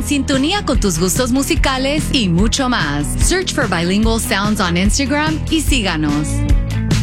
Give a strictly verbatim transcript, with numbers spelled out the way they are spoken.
sintonía con tus gustos musicales y mucho más. Search for Bilingual Sounds on Instagram y síganos.